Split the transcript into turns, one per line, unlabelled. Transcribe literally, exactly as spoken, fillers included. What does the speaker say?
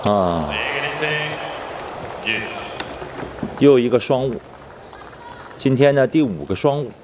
啊，又一个双误。今天呢，第五个双误。